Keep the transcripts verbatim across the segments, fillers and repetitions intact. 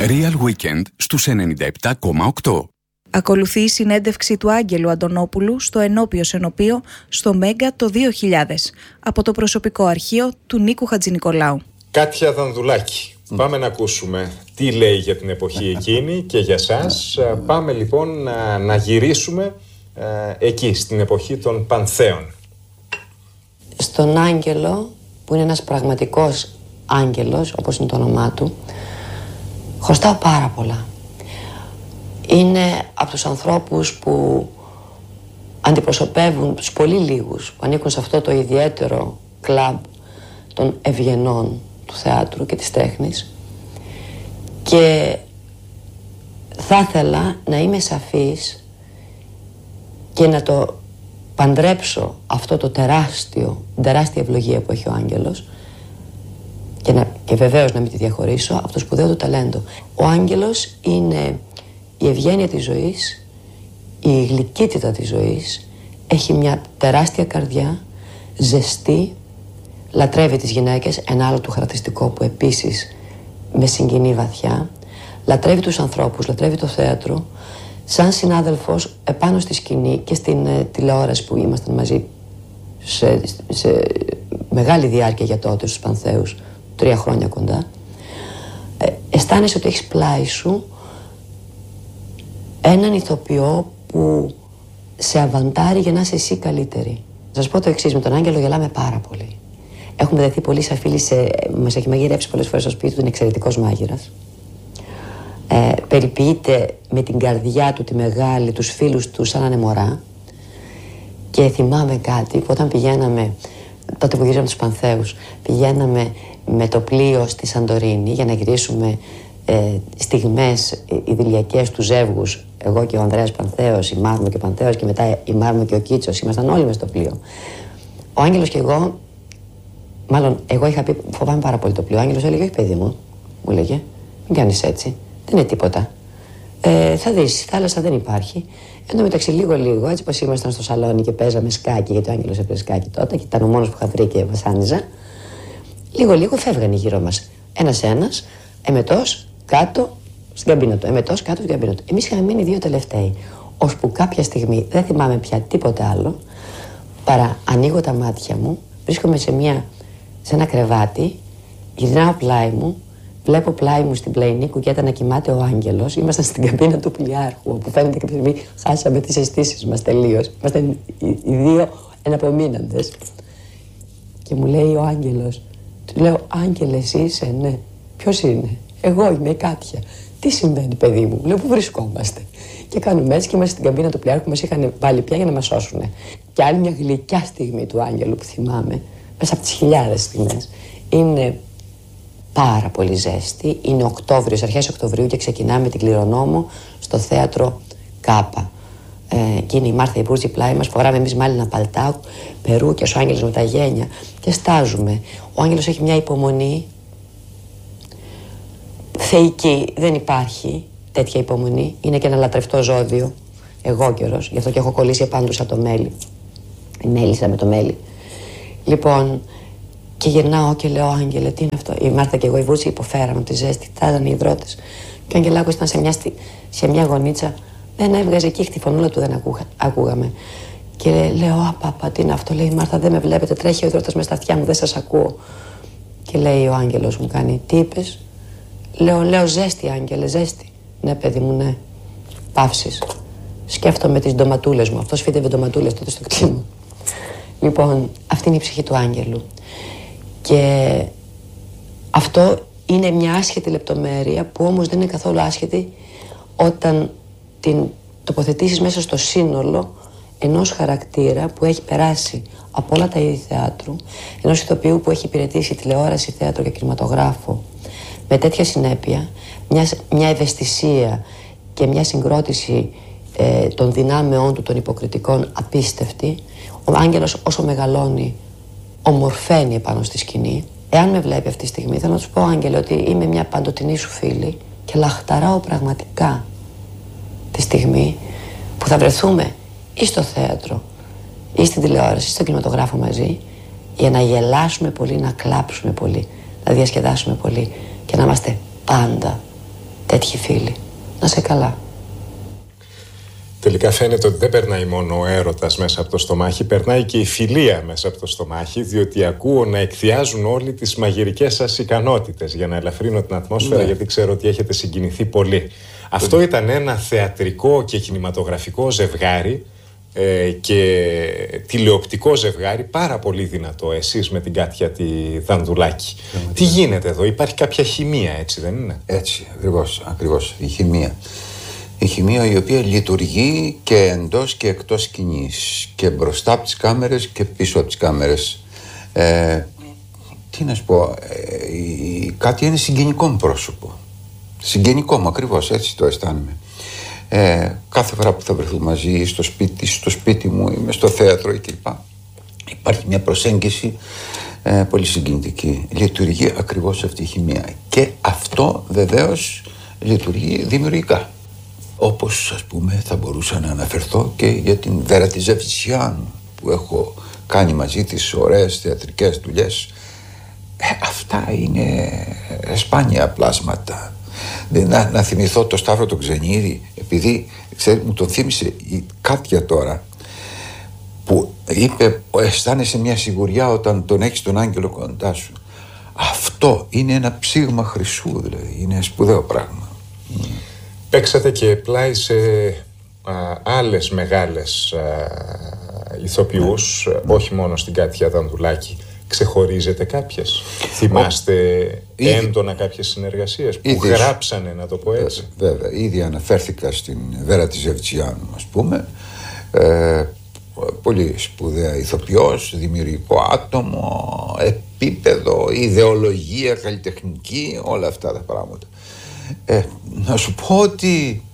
Real Weekend στους ενενήντα επτά κόμμα οκτώ. Ακολουθεί η συνέντευξη του Άγγελου Αντωνόπουλου στο Ενώπιο Σενοπείο στο Μέγκα το δύο χιλιάδες από το προσωπικό αρχείο του Νίκου Χατζηνικολάου. Κάτια Δανδουλάκη. Mm. Πάμε να ακούσουμε τι λέει για την εποχή εκείνη και για σας. Πάμε λοιπόν να, να γυρίσουμε ε, εκεί, στην εποχή των Πανθέων. Στον Άγγελο, που είναι ένας πραγματικός άγγελος, όπως είναι το όνομά του, χρωστάω πάρα πολλά. Είναι από τους ανθρώπους που αντιπροσωπεύουν τους πολύ λίγους που ανήκουν σε αυτό το ιδιαίτερο κλαμπ των ευγενών του θεάτρου και της τέχνης, και θα ήθελα να είμαι σαφής και να το παντρέψω αυτό το τεράστιο, τεράστια ευλογία που έχει ο Άγγελος, και, να, και βεβαίως να μην τη διαχωρίσω από το σπουδαίο του ταλέντο. Ο Άγγελος είναι η ευγένεια της ζωής, η γλυκύτητα της ζωής, έχει μια τεράστια καρδιά, ζεστή, λατρεύει τις γυναίκες, ένα άλλο του χαρακτηριστικό που επίσης με συγκινεί βαθιά, λατρεύει τους ανθρώπους, λατρεύει το θέατρο. Σαν συνάδελφος επάνω στη σκηνή και στην ε, τηλεόραση που ήμασταν μαζί σε, σε μεγάλη διάρκεια για τότε στους Πανθέους, τρία χρόνια κοντά, ε, αισθάνεσαι ότι έχεις πλάι σου έναν ηθοποιό που σε αβαντάρει για να είσαι εσύ καλύτερη. Θα σας πω το εξής, με τον Άγγελο γελάμε πάρα πολύ. Έχουμε δεθεί πολύ σαν φίλοι, σε, μας έχει μαγειρέψει πολλές φορές στο σπίτι του, είναι εξαιρετικός μάγειρας. Ε, περιποιείται με την καρδιά του τη μεγάλη, τους φίλους του σαν να είναι μωρά. Και θυμάμαι κάτι που όταν πηγαίναμε, τότε που γυρίζαμε τους Πανθέους, πηγαίναμε με το πλοίο στη Σαντορίνη για να γυρίσουμε ε, στιγμές ιδηλιακές του ζεύγους. Εγώ και ο Ανδρέας Πανθέος, η Μάρμο και ο Πανθέος, και μετά η Μάρμο και ο Κίτσος, ήμασταν όλοι μες στο πλοίο. Ο Άγγελος και εγώ, μάλλον εγώ είχα πει φοβάμαι πάρα πολύ το πλοίο. Ο Άγγελος έλεγε: όχι παιδί μου, μου έλεγε, μην κάνεις έτσι, δεν είναι τίποτα. Ε, θα δεις, η θάλασσα δεν υπάρχει. Εν τω μεταξύ, λίγο-λίγο, έτσι πως ήμασταν στο σαλόνι και παίζαμε σκάκι, γιατί ο Άγγελος έπαιζε σκάκι τότε και ήταν ο μόνος που είχα βρει και βασάνιζα. Λίγο-λίγο φεύγανε γύρω μας. Ένας-ένας, εμετός, κάτω στην καμπίνα του. Εμετός, κάτω στην καμπίνα του. Εμείς είχαμε μείνει δύο τελευταίοι. Ώσπου κάποια στιγμή, δεν θυμάμαι πια τίποτε άλλο, παρά ανοίγω τα μάτια μου, βρίσκομαι σε, μια, σε ένα κρεβάτι, γυρνάω πλάι μου. Βλέπω πλάι μου στην πλαϊνή κουκέτα να κοιμάται ο Άγγελος. Ήμασταν στην καμπίνα του πλοιάρχου, όπου φαίνεται κάποια στιγμή χάσαμε τις αισθήσεις μας τελείως. Ήμασταν οι δύο εναπομείναντες. Και μου λέει ο Άγγελος, του λέω: Άγγελε, εσύ είσαι? Ναι. Ποιος είναι? Εγώ είμαι η Κάτια. Τι συμβαίνει, παιδί μου? Λέω: πού βρισκόμαστε? Και κάνουμε έτσι και είμαστε στην καμπίνα του πλοιάρχου, μας είχαν βάλει πια για να μας σώσουν. Και άλλη μια γλυκιά στιγμή του Άγγελου που θυμάμαι, μέσα από τις χιλιάδες στιγμές, είναι πάρα πολύ ζέστη. Είναι Οκτώβριος, αρχές Οκτωβρίου, και ξεκινάμε την Κληρονόμο στο θέατρο Κάπα. Ε, και είναι η Μάρθα η Μπούρτζη πλάι μας, φοράμε εμείς μάλινα παλτά, περούκες, ο Άγγελος με τα γένια και στάζουμε. Ο Άγγελος έχει μια υπομονή θεϊκή, δεν υπάρχει τέτοια υπομονή. Είναι και ένα λατρευτό ζώδιο, εγώ καιρος, γι' αυτό και έχω κολλήσει επάνω του σαν το μέλι. Η μέλισσα με το μέλι. Λοιπόν, και γυρνάω και λέω: Άγγελε, τι είναι αυτό? Η Μάρθα και εγώ, η Βούρτζη, υποφέραμε από τη ζέστη, τάζανε οι υδρότες. Και ο Αγγελάκος ήταν σε μια, σε μια γωνίτσα, δεν έβγαζε εκεί, τη φωνούλα του δεν ακούγα, ακούγαμε. Και λέω: Α, παπα, τι είναι αυτό? Λέει η Μάρθα: δεν με βλέπετε, τρέχει ο υδρότας μες στα αυτιά μου, δεν σας ακούω. Και λέει ο Άγγελος, μου κάνει: τι είπες? Λέω, λέω ζέστη, Άγγελε, ζέστη. Ναι, παιδί μου, ναι. Παύσεις. Σκέφτομαι τις ντοματούλες μου. Αυτός φύτευε ντοματούλες τότε στο κτήμα. Λοιπόν, αυτή είναι η ψυχή του Άγγελου. Και αυτό είναι μια άσχετη λεπτομέρεια που όμως δεν είναι καθόλου άσχετη όταν την τοποθετήσεις μέσα στο σύνολο ενός χαρακτήρα που έχει περάσει από όλα τα είδη θεάτρου, ενός ηθοποιού που έχει υπηρετήσει τηλεόραση, θέατρο και κινηματογράφο με τέτοια συνέπεια, μια, μια ευαισθησία και μια συγκρότηση ε, των δυνάμεών του, των υποκριτικών, απίστευτη. Ο Άγγελος όσο μεγαλώνει ομορφαίνει επάνω στη σκηνή. Εάν με βλέπει αυτή τη στιγμή, θέλω να σου πω, Άγγελε, ότι είμαι μια παντοτινή σου φίλη και λαχταράω πραγματικά τη στιγμή που θα βρεθούμε ή στο θέατρο ή στην τηλεόραση ή στον κινηματογράφο μαζί, για να γελάσουμε πολύ, να κλάψουμε πολύ, να διασκεδάσουμε πολύ και να είμαστε πάντα τέτοιοι έτυχε φίλη. Να σε καλά. Τελικά φαίνεται ότι δεν περνάει μόνο ο έρωτας μέσα από το στομάχι, περνάει και η φιλία μέσα από το στομάχι, διότι ακούω να εκθιάζουν όλοι τις μαγειρικές σας ικανότητες για να ελαφρύνω την ατμόσφαιρα, ναι. γιατί ξέρω ότι έχετε συγκινηθεί πολύ. Αυτό ήταν ένα θεατρικό και κινηματογραφικό ζευγάρι ε, και τηλεοπτικό ζευγάρι πάρα πολύ δυνατό, εσείς με την Κάτια τη Δανδουλάκη. Yeah, Τι γίνεται εδώ, υπάρχει κάποια χημεία, έτσι δεν είναι? Έτσι, ακριβώς, ακριβώς, η χημεία. Η χημεία η οποία λειτουργεί και εντός και εκτός σκηνής, και μπροστά από τις κάμερες και πίσω από τις κάμερες. Ε, τι να σου πω, ε, η Κάτια είναι συγγενικό μου πρόσωπο. Συγγενικό μου, ακριβώς έτσι το αισθάνομαι. Ε, κάθε φορά που θα βρεθούμε μαζί στο σπίτι, στο σπίτι μου, είμαι στο θέατρο κλπ. Υπάρχει μια προσέγγιση ε, πολύ συγκινητική. Λειτουργεί ακριβώς αυτή η χημεία. Και αυτό βεβαίως λειτουργεί δημιουργικά. Όπως ας πούμε θα μπορούσα να αναφερθώ και για την Βέρα τη Ζεβτσιάν που έχω κάνει μαζί της ωραίες θεατρικές δουλειές. Ε, αυτά είναι σπάνια πλάσματα. Να, να θυμηθώ το Σταύρο τον Ξενίδη, επειδή ξέρει, μου τον θύμισε η Κάτια τώρα, που είπε αισθάνεσαι μια σιγουριά όταν τον έχεις τον άγγελο κοντά σου. Αυτό είναι ένα ψήγμα χρυσού, δηλαδή είναι σπουδαίο πράγμα. Παίξατε και πλάι σε α, άλλες μεγάλες α, ηθοποιούς, ναι. όχι μόνο στην Κάτια Δανδουλάκη. Ξεχωρίζετε κάποιες? Θυμάστε ήδη, έντονα κάποιες συνεργασίες που ήδη, γράψανε, να το πω έτσι? Βέβαια, ήδη αναφέρθηκα στην Βέρα τη Ζεβτσιάν, ας πούμε. Ε, πολύ σπουδαία ηθοποιός, δημιουργικό άτομο, επίπεδο, ιδεολογία, καλλιτεχνική, όλα αυτά τα πράγματα. Ε, να σου πω ότι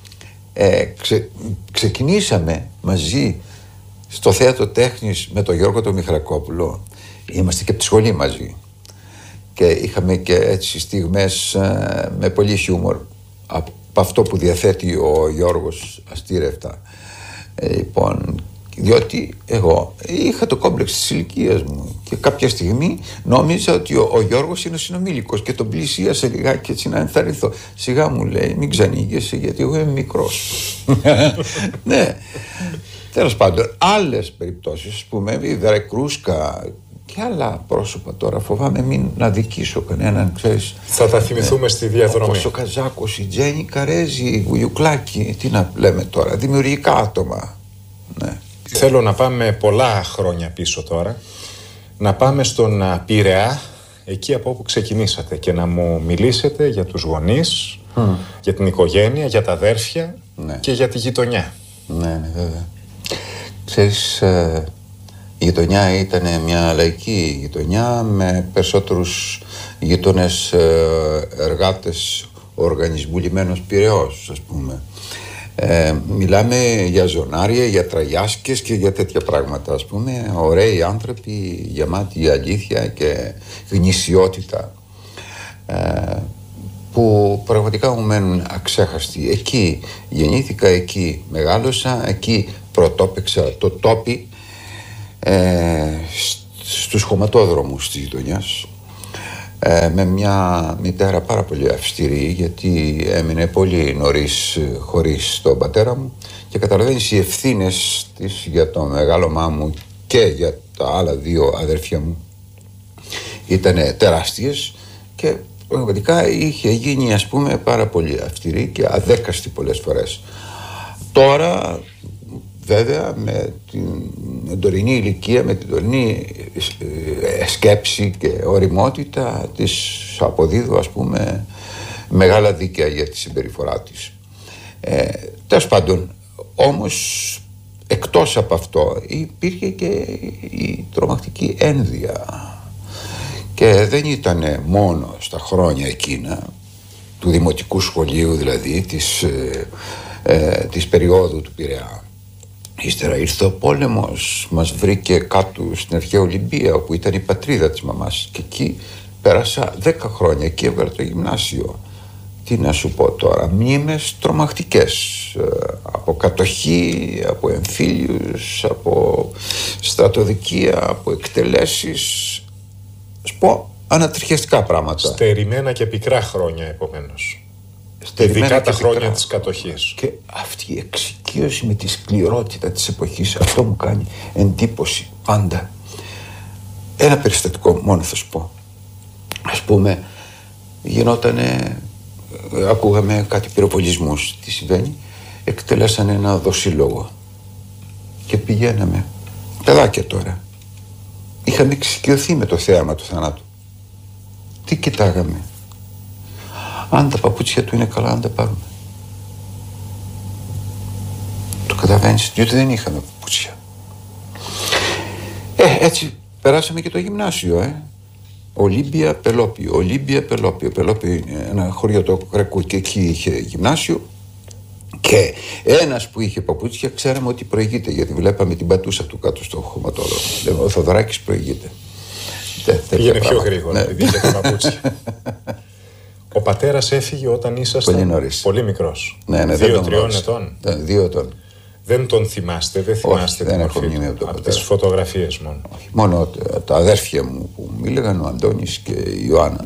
ε, ξε, ξεκινήσαμε μαζί στο Θέατρο Τέχνης με τον Γιώργο τον Μιχαλακόπουλο. Είμαστε και από τη σχολή μαζί και είχαμε και έτσι στιγμές ε, με πολύ χιούμορ από αυτό που διαθέτει ο Γιώργος αστήρευτα. Ε, λοιπόν, διότι εγώ είχα το κόμπλεξ της ηλικίας μου και κάποια στιγμή νόμιζα ότι ο, ο Γιώργος είναι ο συνομήλικος και τον πλησίασα λιγάκι έτσι να ενθαρρυνθώ. Σιγά μου λέει, μην ξανοίγεσαι γιατί εγώ είμαι μικρός. Ναι. Τέλος πάντων, άλλες περιπτώσεις, ας πούμε, η Βέρα Κρούσκα και άλλα πρόσωπα τώρα, φοβάμαι μην να δικήσω κανέναν, ξέρεις. Θα τα θυμηθούμε ε, στη διαδρομή. Όπως ο Καζάκος, η Τζέννη Καρέζη, η Βουγιουκλάκη, τι να λέμε τώρα, δημιουργικά άτομα. Ναι. Θέλω να πάμε πολλά χρόνια πίσω τώρα, να πάμε στον Πειραιά, εκεί από όπου ξεκινήσατε, και να μου μιλήσετε για τους γονείς, mm. για την οικογένεια, για τα αδέρφια, ναι. και για τη γειτονιά. Ναι, ναι, βέβαια. Ξέρεις, ε, η γειτονιά ήταν μια λαϊκή γειτονιά με περισσότερους γείτονες ε, εργάτες οργανισμού Λιμένος Πειραιώς, ας πούμε. Ε, μιλάμε για ζωνάρια, για τραγιάσκες και για τέτοια πράγματα, ας πούμε. Ωραίοι άνθρωποι, γεμάτοι αλήθεια και γνησιότητα, ε, που πραγματικά μου μένουν αξέχαστοι. Εκεί γεννήθηκα, εκεί μεγάλωσα, εκεί πρωτόπαιξα το τόπι, ε, στους χωματόδρομους της γειτονιάς, ε, με μια μητέρα πάρα πολύ αυστηρή, γιατί έμεινε πολύ νωρίς χωρίς τον πατέρα μου, και καταλαβαίνεις οι ευθύνες της για το μεγάλωμά μου και για τα άλλα δύο αδέρφια μου ήταν τεράστιες, και πραγματικά είχε γίνει, ας πούμε, πάρα πολύ αυστηρή και αδέκαστη πολλές φορές. Τώρα βέβαια με την τωρινή ηλικία, με την τωρινή σκέψη και ωριμότητα της αποδίδω, ας πούμε, μεγάλα δίκαια για τη συμπεριφορά της. Ε, τέλος πάντων, όμως εκτός από αυτό υπήρχε και η τρομακτική ένδια, και δεν ήταν μόνο στα χρόνια εκείνα του δημοτικού σχολείου, δηλαδή της, ε, ε, της περίοδου του Πειραιά. Ύστερα ήρθε ο πόλεμος, μας βρήκε κάτω στην αρχαία Ολυμπία, όπου ήταν η πατρίδα της μαμάς, και εκεί πέρασα δέκα χρόνια, εκεί έβγαλα το γυμνάσιο. Τι να σου πω τώρα, μνήμες τρομακτικές, από κατοχή, από εμφύλιους, από στρατοδικεία, από εκτελέσεις, σου πω ανατριχιαστικά πράγματα. Στερημένα και πικρά χρόνια, επομένως. Ειδικά τα χρόνια της κατοχής. Και αυτή η εξοικείωση με τη σκληρότητα της εποχής, αυτό μου κάνει εντύπωση πάντα. Ένα περιστατικό μόνο θα σου πω. Ας πούμε, γινότανε, ακούγαμε κάτι πυροβολισμούς, τι συμβαίνει, εκτελέσανε ένα δοσύλλογο και πηγαίναμε, παιδάκια τώρα, είχαμε εξοικειωθεί με το θέαμα του θανάτου. Τι κοιτάγαμε? Αν τα παπούτσια του είναι καλά, αν τα πάρουμε. Το καταλαβαίνεις, διότι δεν είχαμε παπούτσια. Ε, έτσι περάσαμε και το γυμνάσιο, ε. Ολύμπια, Πελώπιο, Ολύμπια, Πελώπιο. Πελώπιο είναι ένα χωριό του Κρακού και εκεί είχε γυμνάσιο. Και ένας που είχε παπούτσια ξέραμε ότι προηγείται, γιατί βλέπαμε την πατούσα του κάτω στο χωματόλογο. Λέμε, ο Θοδωράκης προηγείται. Πήγαινε πιο γρήγορα, ναι, επειδή είχε τα παπούτσια. Ο πατέρας έφυγε όταν ήσασταν πολύ νωρίς, πολύ μικρός. Ναι, ναι, Δύο-τριών ετών. Δύο ετών. Δεν τον θυμάστε, δεν θυμάστε. Όχι, την δεν έχω από, από τις φωτογραφίες μόνο. Όχι, μόνο τα αδέρφια μου που μίλαγαν, ο Αντώνης και η Ιωάννα,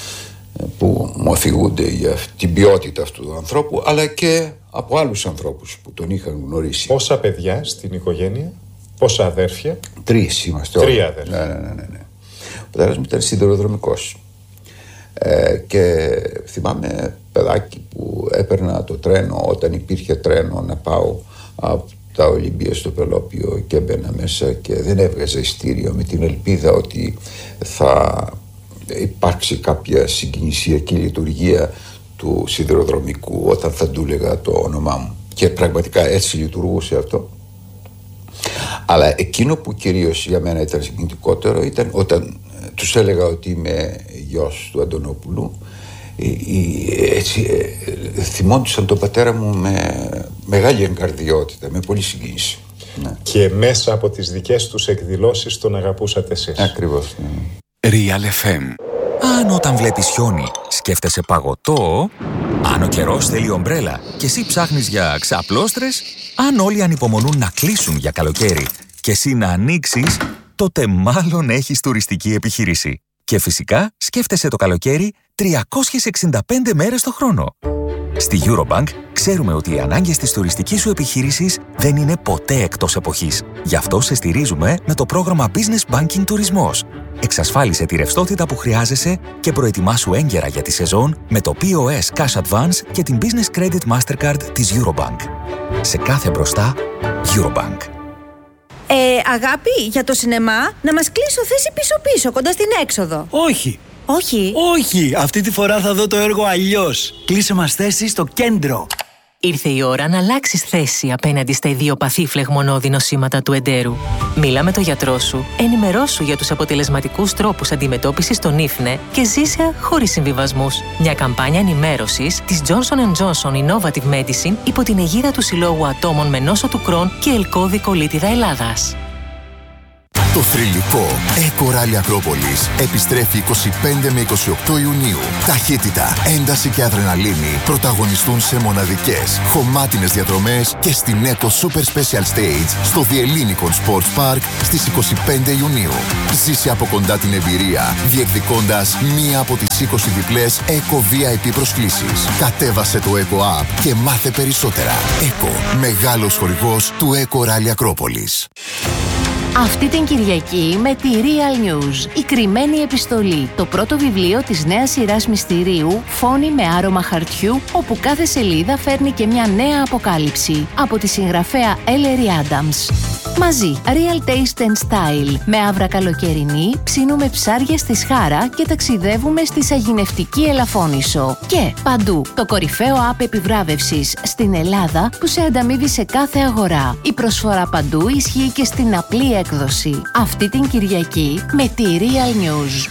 που μου αφηγούνται για την ποιότητα αυτού του ανθρώπου, αλλά και από άλλους ανθρώπους που τον είχαν γνωρίσει. Πόσα παιδιά στην οικογένεια, πόσα αδέρφια? Τρεις είμαστε. Τρία αδέρφια. Ναι, ναι, ναι, ναι. Ο πατέρας μου ήταν σιδηροδρομικός. Ε, και θυμάμαι παιδάκι που έπαιρνα το τρένο όταν υπήρχε τρένο να πάω από τα Ολυμπία στο Πελώπιο και έμπαινα μέσα και δεν έβγαζα ειστήριο με την ελπίδα ότι θα υπάρξει κάποια συγκινησιακή λειτουργία του σιδηροδρομικού όταν θα του έλεγα το όνομά μου, και πραγματικά έτσι λειτουργούσε αυτό. Αλλά εκείνο που κυρίως για μένα ήταν συγκινητικότερο ήταν όταν τους έλεγα ότι είμαι γιος του Αντωνόπουλου. Έτσι, θυμόντουσαν τον πατέρα μου με μεγάλη εγκαρδιότητα, με πολύ συγκίνηση. Ναι. Και μέσα από τις δικές τους εκδηλώσεις τον αγαπούσατε εσείς. Ακριβώς, ναι. Real εφ εμ. Αν όταν βλέπεις χιόνι σκέφτεσαι παγωτό, αν ο καιρός θέλει ομπρέλα και εσύ ψάχνεις για ξαπλώστρες, αν όλοι ανυπομονούν να κλείσουν για καλοκαίρι και εσύ να ανοίξεις, τότε μάλλον έχεις τουριστική επιχείρηση. Και φυσικά σκέφτεσαι το καλοκαίρι τριακόσιες εξήντα πέντε μέρες το χρόνο. Στη Eurobank ξέρουμε ότι οι ανάγκες της τουριστικής σου επιχείρησης δεν είναι ποτέ εκτός εποχής. Γι' αυτό σε στηρίζουμε με το πρόγραμμα Business Banking Τουρισμός. Εξασφάλισε τη ρευστότητα που χρειάζεσαι και προετοιμάσου έγκαιρα για τη σεζόν με το πι ο ες Cash Advance και την Business Credit Mastercard της Eurobank. Σε κάθε μπροστά, Eurobank. Ε, αγάπη, για το σινεμά, να μας κλείσω θέση πίσω-πίσω, κοντά στην έξοδο. Όχι. Όχι. Όχι, αυτή τη φορά θα δω το έργο αλλιώς. Κλείσε μας θέση στο κέντρο. Ήρθε η ώρα να αλλάξεις θέση απέναντι στα ιδιοπαθή φλεγμονώδη νοσήματα του εντέρου. Μίλα με τον γιατρό σου, ενημερώσου για τους αποτελεσματικούς τρόπους αντιμετώπισης των ίφνε και ζήσε χωρίς συμβιβασμούς. Μια καμπάνια ενημέρωσης της Johnson and Johnson Innovative Medicine υπό την αιγίδα του Συλλόγου Ατόμων με νόσο του Κρόν και Ελκώδη Κολίτιδα Ελλάδας. Το θρυλικό Eco Rally Ακρόπολης επιστρέφει είκοσι πέντε με είκοσι οκτώ Ιουνίου. Ταχύτητα, ένταση και αδρεναλίνη πρωταγωνιστούν σε μοναδικές, χωμάτινες διαδρομές και στην Eco Super Special Stage στο Διελλήνικον Sports Park στις είκοσι πέντε Ιουνίου. Ζήσε από κοντά την εμπειρία, διεκδικώντας μία από τις είκοσι διπλές Eco βι άι πι προσκλήσεις. Κατέβασε το Eco App και μάθε περισσότερα. Eco, μεγάλος χορηγός του Eco Rally Ακρόπολης. Αυτή την Κυριακή με τη Real News, η κρυμμένη επιστολή, το πρώτο βιβλίο της νέας σειράς μυστηρίου «Φόνοι με άρωμα χαρτιού», όπου κάθε σελίδα φέρνει και μια νέα αποκάλυψη, από τη συγγραφέα Ellery Adams. Μαζί, Real Taste and Style, με άβρα καλοκαιρινή, ψήνουμε ψάρια στη Σχάρα και ταξιδεύουμε στη σαγηνευτική Ελαφώνησο. Και παντού, το κορυφαίο app επιβράβευσης στην Ελλάδα που σε ανταμείβει σε κάθε αγορά. Η προσφορά παντού ισχύει και στην απλή έκδοση. Αυτή την Κυριακή με τη Real News.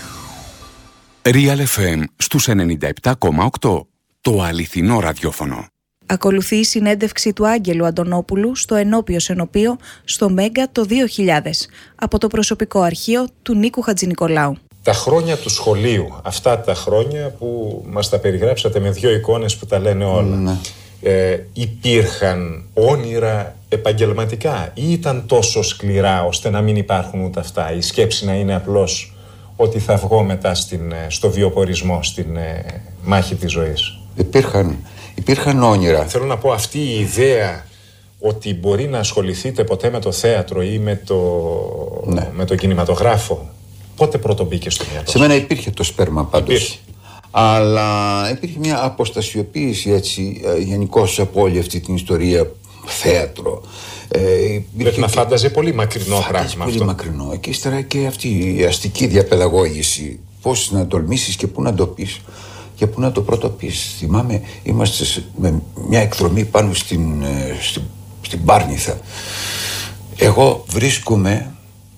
Real εφ εμ στους ενενήντα επτά κόμμα οκτώ. Το αληθινό ραδιόφωνο. Ακολουθεί η συνέντευξη του Άγγελου Αντωνόπουλου στο ενώπιο σενοπείο στο Μέγκα το δύο χιλιάδες από το προσωπικό αρχείο του Νίκου Χατζηνικολάου. Τα χρόνια του σχολείου, αυτά τα χρόνια που μας τα περιγράψατε με δύο εικόνες που τα λένε όλα, ναι. ε, υπήρχαν όνειρα επαγγελματικά ή ήταν τόσο σκληρά ώστε να μην υπάρχουν ούτε αυτά, η σκέψη να είναι απλώς ότι θα βγω μετά στην, στο βιοπορισμό, στην ε, μάχη της ζωής? Υπήρχαν, υπήρχαν όνειρα. Θέλω να πω, αυτή η ιδέα ότι μπορεί να ασχοληθείτε ποτέ με το θέατρο ή με το, ναι. με το κινηματογράφο, πότε πρώτο μπήκε στο μυαλό? Σε μένα υπήρχε το σπέρμα πάντως. Υπήρχε. Αλλά υπήρχε μια αποστασιοποίηση έτσι γενικώς από όλη αυτή την ιστορία, θέατρο. Ε, Πρέπει να φάνταζε πολύ μακρινό πράγμα πολύ αυτό. μακρινό. Και ύστερα και αυτή η αστική διαπαιδαγώγηση. Πώς να τολμήσεις και πού να το πεις και πού να το πρωτοπείς. Θυμάμαι, είμαστε με μια εκδρομή πάνω στην, στην, στην Πάρνηθα. Εγώ βρίσκομαι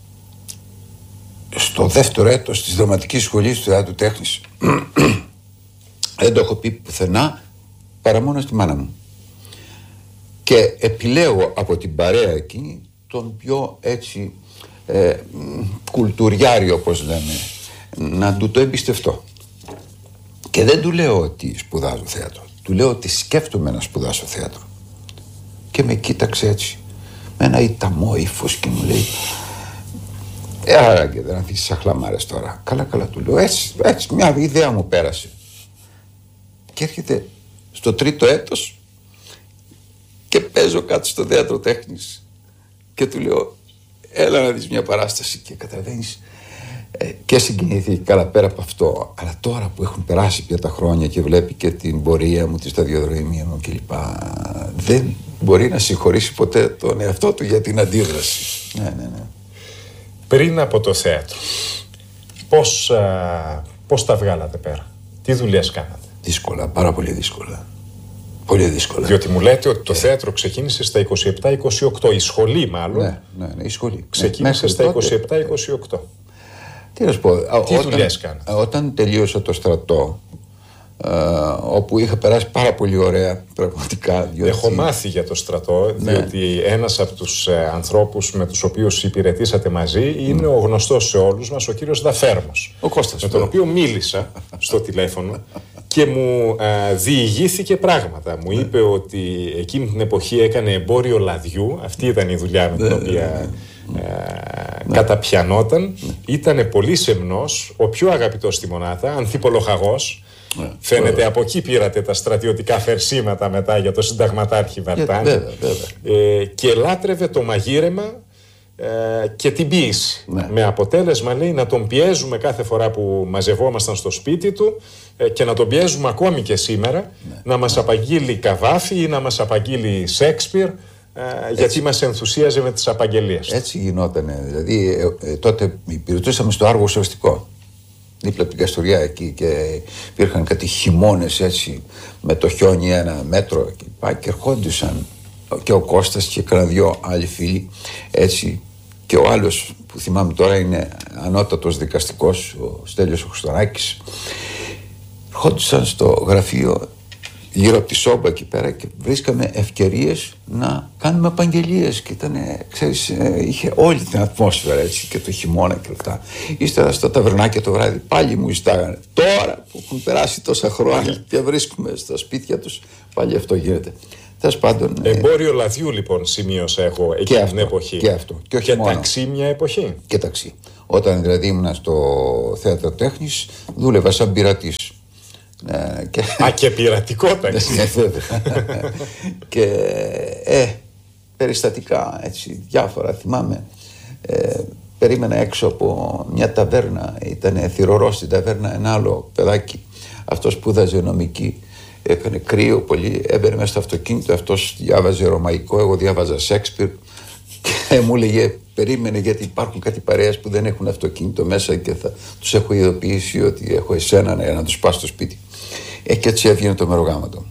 στο δεύτερο έτος της δραματικής σχολής του Θεάτρου Τέχνης. Δεν το έχω πει πουθενά παρά μόνο στη μάνα μου. Και επιλέγω από την παρέα εκείνη τον πιο έτσι ε, κουλτουριάριο, όπως λέμε, να του το εμπιστευτώ. Και δεν του λέω ότι σπουδάζω θέατρο. Του λέω ότι σκέφτομαι να σπουδάσω θέατρο. Και με κοίταξε έτσι με ένα ηταμό ύφος και μου λέει: Ε, άραγε, δεν αφήσεις αχλαμάρες τώρα. Καλά, καλά, του λέω. Έτσι, έτσι, μια ιδέα μου πέρασε. Και έρχεται στο τρίτο έτος και παίζω κάτω στο Θέατρο Τέχνης και του λέω: Έλα να δεις μια παράσταση. Και καταλαβαίνεις, ε, και συγκινήθηκε καλά πέρα από αυτό. Αλλά τώρα που έχουν περάσει πια τα χρόνια και βλέπει και την πορεία μου, τη σταδιοδρομία μου κλπ., δεν μπορεί να συγχωρήσει ποτέ τον εαυτό του για την αντίδραση. Ναι, ναι, ναι. Πριν από το θέατρο, πώς, α, πώς τα βγάλατε πέρα? Τι δουλειές κάνατε? Δύσκολα, πάρα πολύ δύσκολα. Πολύ δύσκολα. Διότι μου λέτε ότι το θέατρο ξεκίνησε στα είκοσι επτά είκοσι οκτώ. Η σχολή μάλλον. Ναι, ναι, ναι, η σχολή. Ξεκίνησε ναι, στα είκοσι επτά είκοσι οκτώ. Τι να σου πω. Τι δουλειές κάνατε? Όταν τελείωσα το στρατό, Uh, όπου είχα περάσει πάρα πολύ ωραία, πραγματικά. Διότι... Έχω μάθει για το στρατό, ναι. Διότι ένας από τους ε, ανθρώπους με τους οποίους υπηρετήσατε μαζί είναι mm. ο γνωστός σε όλους μας, ο κύριος Δαφέρμος. Ο Κώστας. Με τον ναι. οποίο μίλησα στο τηλέφωνο και μου ε, διηγήθηκε πράγματα. Μου είπε ότι εκείνη την εποχή έκανε εμπόριο λαδιού, αυτή ήταν η δουλειά με την οποία ε, ναι. καταπιανόταν. Ναι. Ήτανε πολύ σεμνός, ο πιο αγαπητός στη μονάδα, ανθιπολοχαγός. Ναι, φαίνεται βέβαια. Από εκεί πήρατε τα στρατιωτικά φερσίματα μετά για το συνταγματάρχη Βαρτάνη. Βέβαια, βέβαια. Ε, και λάτρευε το μαγείρεμα ε, και την ποίηση. Ναι. Με αποτέλεσμα, λέει, να τον πιέζουμε κάθε φορά που μαζευόμασταν στο σπίτι του ε, και να τον πιέζουμε ακόμη και σήμερα, ναι. να μας απαγγείλει Καβάφη ή να μας απαγγείλει Σέξπιρ, ε, γιατί μας ενθουσίαζε με τις απαγγελίες. Έτσι γινότανε. Δηλαδή ε, ε, τότε υπηρετούσαμε στο Άργο Σωστικό, δίπλα από την Καστοριά εκεί, και υπήρχαν κάτι χειμώνες έτσι με το χιόνι ένα μέτρο και, και ερχόντουσαν και ο Κώστας και κανένα δυο άλλοι φίλοι έτσι, και ο άλλος που θυμάμαι τώρα είναι ανώτατος δικαστικός, ο Στέλιος ο Χριστοράκης. Ερχόντουσαν στο γραφείο γύρω από τη σόμπα εκεί πέρα και βρίσκαμε ευκαιρίες να κάνουμε απαγγελίες και ήταν, ξέρεις, είχε όλη την ατμόσφαιρα έτσι και το χειμώνα και αυτά. Ύστερα στα ταβερνάκια το βράδυ πάλι μου ζητάγανε. Τώρα που έχουν περάσει τόσα χρόνια και βρίσκουμε στα σπίτια τους, πάλι αυτό γίνεται. Τέλος πάντων. Εμπόριο λαδιού λοιπόν σημείωσα εγώ εκείνη την εποχή. Και αυτό. Και, όχι και μόνο. Ταξί μια εποχή. Και ταξί. Όταν δηλαδή ήμουν στο Θέατρο Τέχνης, δούλευα σαν πειρατής. Ναι, και... Α, και πειρατικό ταξί. Και ε, περιστατικά έτσι διάφορα θυμάμαι. ε, Περίμενα έξω από μια ταβέρνα. Ήταν θυρωρός στην ταβέρνα ένα άλλο παιδάκι. Αυτό σπούδαζε νομική. Έκανε κρύο πολύ. Έμπαινε μέσα στο αυτοκίνητο. Αυτός διάβαζε ρωμαϊκό, εγώ διάβαζα Σέξπιρ. Και μου έλεγε περίμενε, γιατί υπάρχουν κάτι παρέες που δεν έχουν αυτοκίνητο μέσα και θα τους έχω ειδοποιήσει ότι έχω εσένα να, να τους πας στο σπίτι. Ε, και έτσι έβγαινε το μερογάμματο.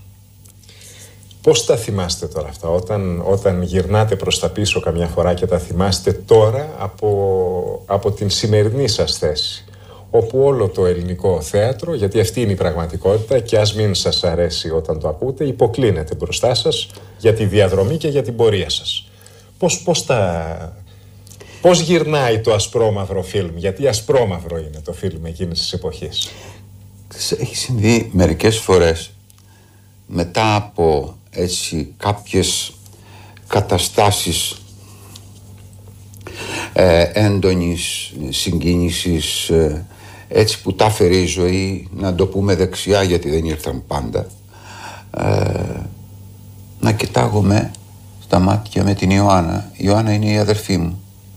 Πώς τα θυμάστε τώρα αυτά, όταν, όταν γυρνάτε προς τα πίσω καμιά φορά και τα θυμάστε τώρα από, από την σημερινή σας θέση, όπου όλο το ελληνικό θέατρο, γιατί αυτή είναι η πραγματικότητα και ας μην σας αρέσει όταν το ακούτε, υποκλίνεται μπροστά σας για τη διαδρομή και για την πορεία σας. Πώς, πώς, τα... πώς γυρνάει το ασπρόμαυρο φιλμ, γιατί ασπρόμαυρο είναι το φιλμ εκείνης της εποχής? Έχει συμβεί μερικές φορές μετά από έτσι κάποιες καταστάσεις ε, έντονης συγκίνησης, ε, έτσι που τα φέρει η ζωή, να το πούμε δεξιά γιατί δεν ήρθαν πάντα, ε, να κοιτάγομαι στα μάτια με την Ιωάννα. Η Ιωάννα είναι η αδερφή μου.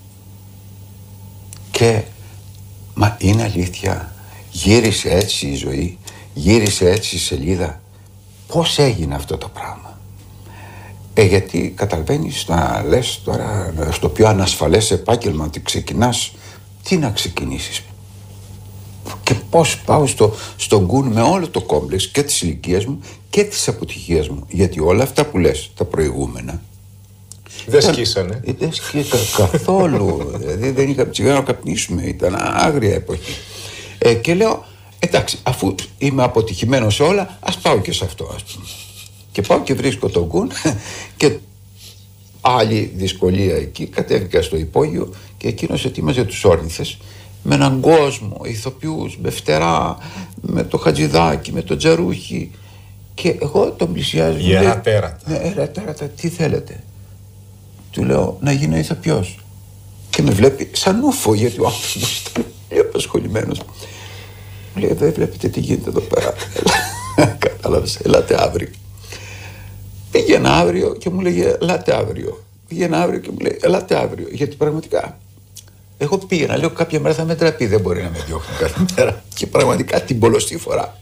Και, μα είναι αλήθεια, γύρισε έτσι η ζωή, γύρισε έτσι η σελίδα. Πώς έγινε αυτό το πράγμα? Ε, γιατί καταλαβαίνεις να λες τώρα στο πιο ανασφαλές επάγγελμα ότι ξεκινάς, τι να ξεκινήσεις? Και πώς πάω στο, στον κουν με όλο το κόμπλεξ και της ηλικίας μου και της αποτυχίας μου. Γιατί όλα αυτά που λες, τα προηγούμενα, δεν σκίσανε. Δεν σκίσανε καθόλου. Δηλαδή δεν είχα τσιγάρο να καπνίσουμε. Ήταν άγρια εποχή. Ε, και λέω, εντάξει, αφού είμαι αποτυχημένος σε όλα, ας πάω και σε αυτό, ας πούμε. Και πάω και βρίσκω τον κουν και άλλη δυσκολία εκεί. Κατέβηκα στο υπόγειο και εκείνος ετοίμαζε τους όρνηθες με έναν κόσμο, ηθοποιούς, με φτερά, με το Χατζηδάκι, με το Τζαρούχι. Και εγώ τον πλησιάζω. Ιερά τέρατα. Ναι, ιερά τέρατα, τι θέλετε? Του λέω, να γίνω ηθοποιός. Και με βλέπει σαν ούφο, γιατί ο άνθρωπος ήταν πολύ απασχολημένος. Μου λέει, δεν βλέπετε τι γίνεται εδώ πέρα? Κατάλαβες, ελάτε αύριο. Πήγαινα αύριο και μου λέγε, ελάτε αύριο. Πήγαινα αύριο και μου λέει, ελάτε αύριο. Γιατί πραγματικά, εγώ πήγαινα, λέω, κάποια μέρα θα με τραπεί, δεν μπορεί να με διώχνει κάθε μέρα. Και πραγματικά την πολλωστή φορά.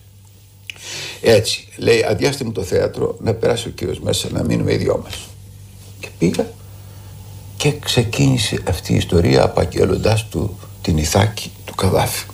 Έτσι, λέει, αδειάστε μου το θέατρο, να περάσει ο κύριος μέσα, να μείνουμε οι δυο μας. Και πήγα. Και ξεκίνησε αυτή η ιστορία απαγγέλλοντας του την Ιθάκη του Καδάφη.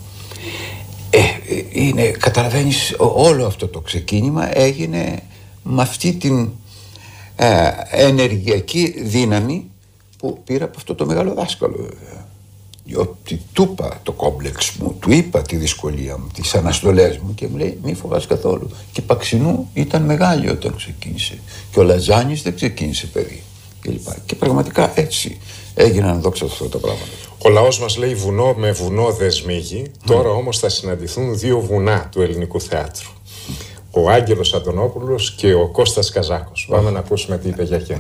Ε, είναι, καταλαβαίνεις, όλο αυτό το ξεκίνημα έγινε με αυτή την ε, ενεργειακή δύναμη που πήρα από αυτό το μεγάλο δάσκαλο. Ότι του είπα το κόμπλεξ μου, του είπα τη δυσκολία μου, τις αναστολές μου και μου λέει μη φοβάσαι καθόλου. Και Παξινού ήταν μεγάλη όταν ξεκίνησε και ο Λαζάνης δεν ξεκίνησε παιδί. Και, και πραγματικά έτσι έγιναν, δόξα αυτά τα πράγματα. Ο λαός μας λέει βουνό με βουνό δεσμίγει. Mm. Τώρα όμως θα συναντηθούν δύο βουνά του ελληνικού θεάτρου. Ο Άγγελος Αντωνόπουλος και ο Κώστας Καζάκος. Mm. Πάμε να ακούσουμε τι είπε για εκείνον.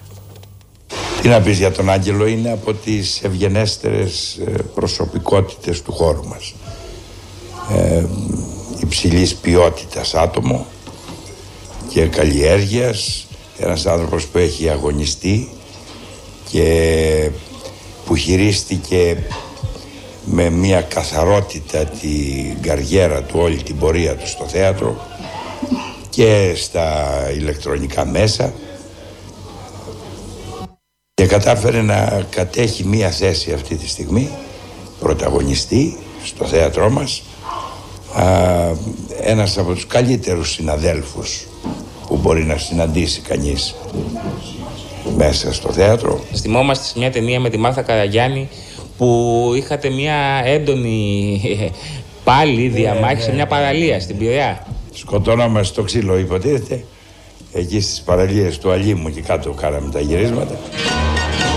Τι να πεις για τον Άγγελο? Είναι από τις ευγενέστερες προσωπικότητες του χώρου μας. Ε, υψηλής ποιότητας άτομο και καλλιέργειας. Ένας άνθρωπος που έχει αγωνιστεί και που χειρίστηκε με μια καθαρότητα την καριέρα του, όλη την πορεία του στο θέατρο και στα ηλεκτρονικά μέσα και κατάφερε να κατέχει μια θέση αυτή τη στιγμή πρωταγωνιστή στο θέατρό μας, α, ένας από τους καλύτερους συναδέλφους που μπορεί να συναντήσει κανείς μέσα στο θέατρο. Θυμόμαστε σε μια ταινία με τη Μάρθα Καραγιάννη που είχατε μια έντονη πάλι διαμάχη σε μια παραλία στην Πειραιά. Σκοτώναμε στο ξύλο, υποτίθεται. Εκεί στις παραλίες του Αλήμου και κάτω κάναμε τα γυρίσματα.